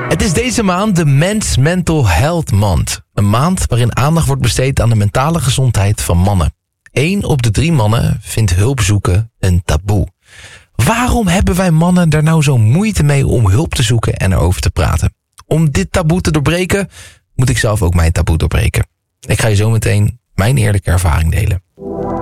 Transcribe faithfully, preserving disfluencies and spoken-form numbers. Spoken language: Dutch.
Het is deze maand de Men's Mental Health Month. Een maand waarin aandacht wordt besteed aan de mentale gezondheid van mannen. Eén op de drie mannen vindt hulp zoeken een taboe. Waarom hebben wij mannen daar nou zo moeite mee om hulp te zoeken en erover te praten? Om dit taboe te doorbreken, moet ik zelf ook mijn taboe doorbreken. Ik ga je zo meteen mijn eerlijke ervaring delen.